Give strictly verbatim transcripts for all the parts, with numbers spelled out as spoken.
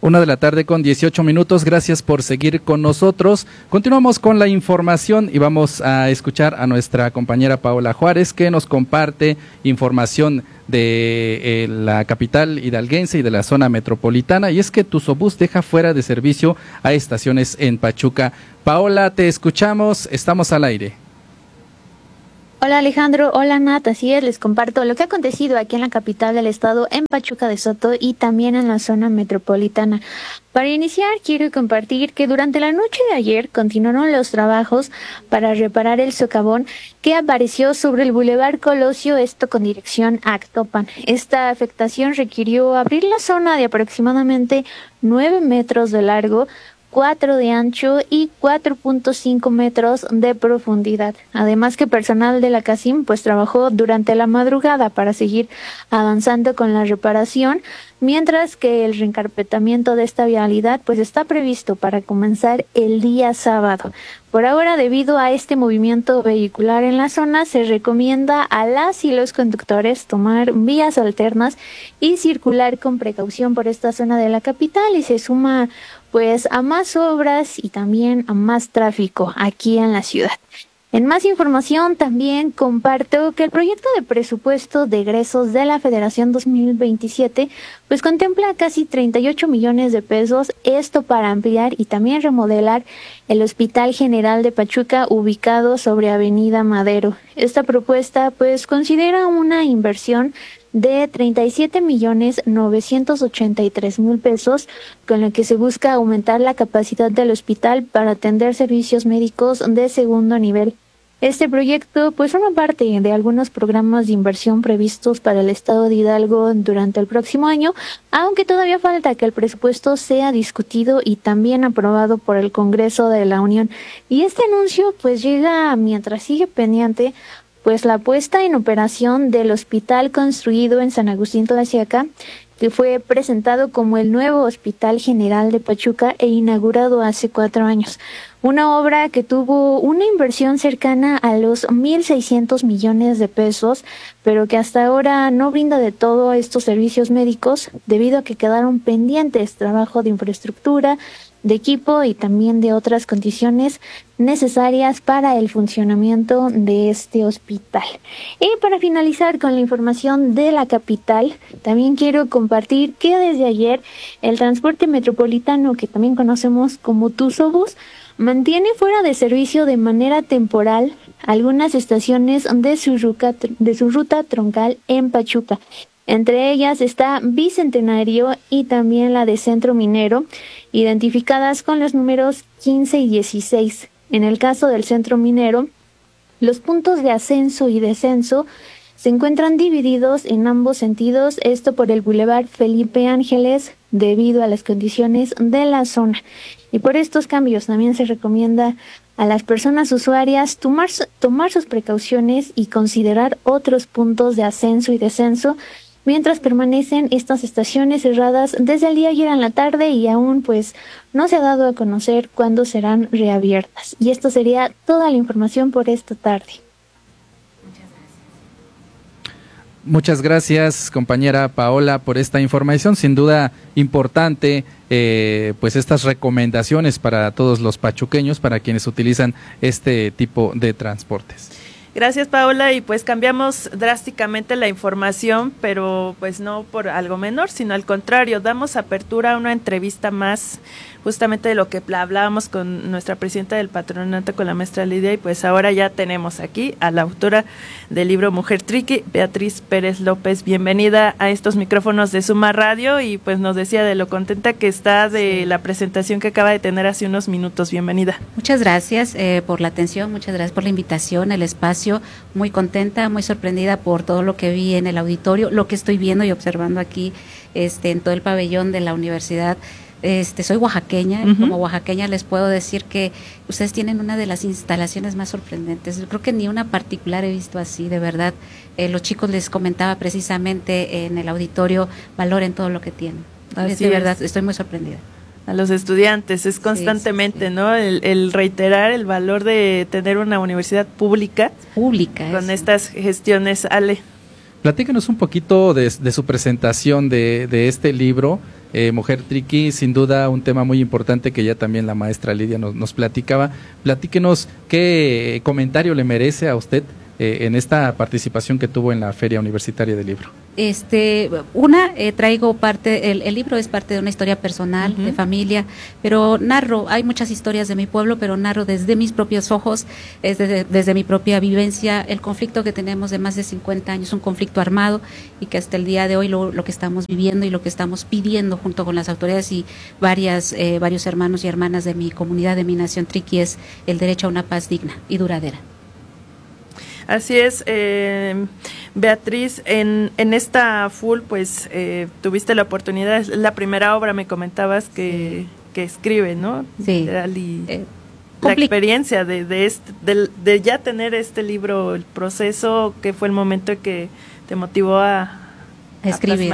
Una de la tarde con dieciocho minutos, gracias por seguir con nosotros. Continuamos con la información y vamos a escuchar a nuestra compañera Paola Juárez, que nos comparte información de eh, la capital hidalguense y de la zona metropolitana, y es que Tuzobús deja fuera de servicio a estaciones en Pachuca. Paola, te escuchamos, estamos al aire. Hola Alejandro, hola Nat, así es, les comparto lo que ha acontecido aquí en la capital del estado, en Pachuca de Soto y también en la zona metropolitana. Para iniciar, quiero compartir que durante la noche de ayer continuaron los trabajos para reparar el socavón que apareció sobre el Boulevard Colosio, esto con dirección a Actopan. Esta afectación requirió abrir la zona de aproximadamente nueve metros de largo, cuatro de ancho y cuatro punto cinco metros de profundidad. Además que personal de la CACIM pues trabajó durante la madrugada para seguir avanzando con la reparación, mientras que el reencarpetamiento de esta vialidad pues está previsto para comenzar el día sábado. Por ahora, debido a este movimiento vehicular en la zona, se recomienda a las y los conductores tomar vías alternas y circular con precaución por esta zona de la capital, y se suma pues a más obras y también a más tráfico aquí en la ciudad. En más información también comparto que el proyecto de presupuesto de egresos de la Federación dos mil veintisiete pues contempla casi treinta y ocho millones de pesos, esto para ampliar y también remodelar el Hospital General de Pachuca ubicado sobre Avenida Madero. Esta propuesta pues considera una inversión de treinta y siete millones novecientos ochenta y tres mil pesos, con la que se busca aumentar la capacidad del hospital para atender servicios médicos de segundo nivel. Este proyecto pues forma parte de algunos programas de inversión previstos para el estado de Hidalgo durante el próximo año, aunque todavía falta que el presupuesto sea discutido y también aprobado por el Congreso de la Unión. Y este anuncio pues llega mientras sigue pendiente pues la puesta en operación del hospital construido en San Agustín Tlaxiaca, que fue presentado como el nuevo Hospital General de Pachuca e inaugurado hace cuatro años. Una obra que tuvo una inversión cercana a los mil seiscientos millones de pesos, pero que hasta ahora no brinda de todo estos servicios médicos debido a que quedaron pendientes trabajo de infraestructura, de equipo y también de otras condiciones necesarias para el funcionamiento de este hospital. Y para finalizar con la información de la capital, también quiero compartir que desde ayer el transporte metropolitano, que también conocemos como Tuzobús, mantiene fuera de servicio de manera temporal algunas estaciones de su ruta, de su ruta troncal en Pachuca. Entre ellas está Bicentenario y también la de Centro Minero, identificadas con los números quince y dieciséis. En el caso del Centro Minero, los puntos de ascenso y descenso se encuentran divididos en ambos sentidos, esto por el Boulevard Felipe Ángeles, debido a las condiciones de la zona. Y por estos cambios también se recomienda a las personas usuarias tomar, tomar sus precauciones y considerar otros puntos de ascenso y descenso, mientras permanecen estas estaciones cerradas desde el día ayer en la tarde y aún pues no se ha dado a conocer cuándo serán reabiertas. Y esto sería toda la información por esta tarde. Muchas gracias, compañera Paola, por esta información, sin duda importante, eh, pues estas recomendaciones para todos los pachuqueños, para quienes utilizan este tipo de transportes. Gracias, Paola, y pues cambiamos drásticamente la información, pero pues no por algo menor, sino al contrario, damos apertura a una entrevista más justamente de lo que hablábamos con nuestra presidenta del patronato, con la maestra Lidia, y pues ahora ya tenemos aquí a la autora del libro Mujer Triqui, Beatriz Pérez López. Bienvenida a estos micrófonos de Suma Radio, y pues nos decía de lo contenta que está de sí. la presentación que acaba de tener hace unos minutos. Bienvenida. Muchas gracias eh, por la atención, muchas gracias por la invitación, el espacio, muy contenta, muy sorprendida por todo lo que vi en el auditorio, lo que estoy viendo y observando aquí este, en todo el pabellón de la universidad. Este, soy oaxaqueña, uh-huh. y como oaxaqueña les puedo decir que ustedes tienen una de las instalaciones más sorprendentes. Yo creo que ni una particular he visto así, de verdad. Eh, los chicos les comentaba precisamente en el auditorio, valoren todo lo que tienen. Así de verdad, estoy muy sorprendida. A los estudiantes, es constantemente, sí, sí, sí. ¿no? El, el reiterar el valor de tener una universidad pública. Pública. Con eso. Estas gestiones, Ale. Platícanos un poquito de, de su presentación de, de este libro. Eh, Mujer Triqui, sin duda un tema muy importante que ya también la maestra Lidia nos, nos platicaba. Platíquenos qué comentario le merece a usted eh, en esta participación que tuvo en la Feria Universitaria del Libro. Este, una, eh, traigo parte, el, el libro es parte de una historia personal, uh-huh. de familia, pero narro, hay muchas historias de mi pueblo, pero narro desde mis propios ojos, es desde, desde mi propia vivencia, el conflicto que tenemos de más de cincuenta años, un conflicto armado, y que hasta el día de hoy lo, lo que estamos viviendo y lo que estamos pidiendo junto con las autoridades y varias, eh, varios hermanos y hermanas de mi comunidad, de mi nación triqui, es el derecho a una paz digna y duradera. Así es, eh, Beatriz, en, en esta full, pues eh, tuviste la oportunidad, es la primera obra, me comentabas, que, sí. que escribe, ¿no? Sí. Y eh, la experiencia de, de, este, de, de ya tener este libro, el proceso, ¿qué fue el momento que te motivó a, a escribir?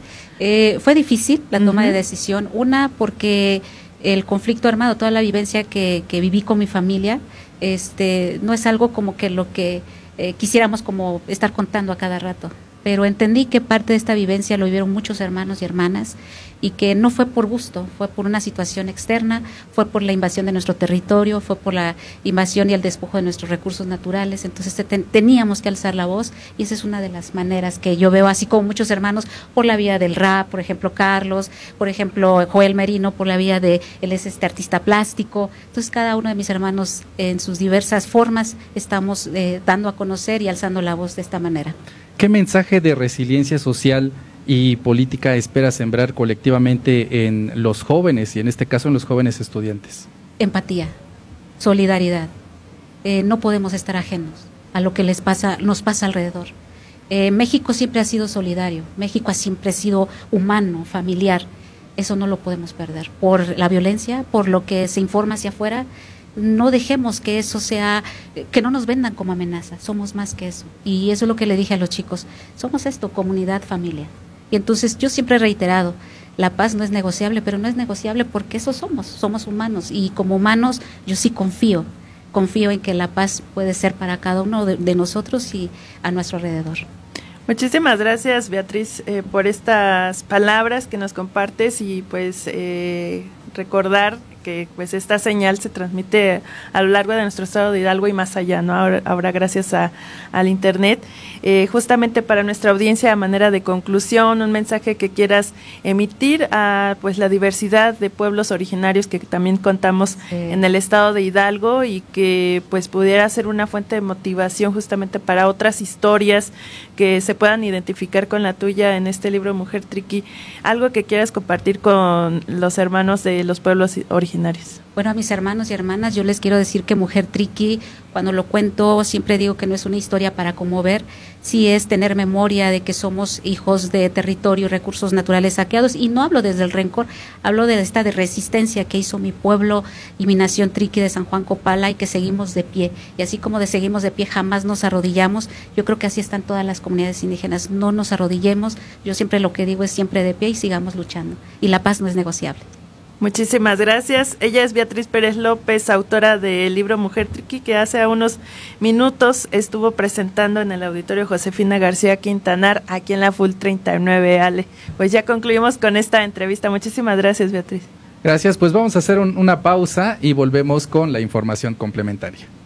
Eh, fue difícil la toma uh-huh. de decisión, una porque el conflicto armado, toda la vivencia que, que viví con mi familia, este, no es algo como que lo que Eh, quisiéramos como estar contando a cada rato, pero entendí que parte de esta vivencia lo vivieron muchos hermanos y hermanas y que no fue por gusto, fue por una situación externa, fue por la invasión de nuestro territorio, fue por la invasión y el despojo de nuestros recursos naturales, entonces ten, teníamos que alzar la voz y esa es una de las maneras que yo veo, así como muchos hermanos por la vía del rap, por ejemplo Carlos, por ejemplo Joel Merino, por la vía de, él es este artista plástico, entonces cada uno de mis hermanos en sus diversas formas estamos eh, dando a conocer y alzando la voz de esta manera. ¿Qué mensaje de resiliencia social y política espera sembrar colectivamente en los jóvenes y en este caso en los jóvenes estudiantes? Empatía, solidaridad. Eh, no podemos estar ajenos a lo que les pasa, nos pasa alrededor. Eh, México siempre ha sido solidario, México siempre ha sido humano, familiar. Eso no lo podemos perder por la violencia, por lo que se informa hacia afuera. No dejemos que eso sea, que no nos vendan como amenaza, somos más que eso. Y eso es lo que le dije a los chicos, somos esto, comunidad, familia. Y entonces yo siempre he reiterado, la paz no es negociable, pero no es negociable porque eso somos, somos humanos. Y como humanos yo sí confío, confío en que la paz puede ser para cada uno de, de nosotros y a nuestro alrededor. Muchísimas gracias, Beatriz, eh, por estas palabras que nos compartes y pues eh, recordar que pues esta señal se transmite a lo largo de nuestro estado de Hidalgo y más allá, ¿no? Ahora, ahora gracias a, al internet. Eh, justamente para nuestra audiencia, a manera de conclusión, un mensaje que quieras emitir a pues la diversidad de pueblos originarios que también contamos sí. en el estado de Hidalgo y que pues pudiera ser una fuente de motivación justamente para otras historias que se puedan identificar con la tuya en este libro Mujer Triqui. Algo que quieras compartir con los hermanos de los pueblos originarios. Bueno, a mis hermanos y hermanas yo les quiero decir que Mujer Triqui, cuando lo cuento siempre digo que no es una historia para conmover, sí es tener memoria de que somos hijos de territorio y recursos naturales saqueados, y no hablo desde el rencor, hablo de esta de resistencia que hizo mi pueblo y mi nación Triqui de San Juan Copala, y que seguimos de pie, y así como de seguimos de pie jamás nos arrodillamos. Yo creo que así están todas las comunidades indígenas, no nos arrodillemos, yo siempre lo que digo es siempre de pie y sigamos luchando, y la paz no es negociable. Muchísimas gracias. Ella es Beatriz Pérez López, autora del libro Mujer Triqui, que hace unos minutos estuvo presentando en el auditorio Josefina García Quintanar, aquí en la Full treinta y nueve, Ale. Pues ya concluimos con esta entrevista. Muchísimas gracias, Beatriz. Gracias, pues vamos a hacer un, una pausa y volvemos con la información complementaria.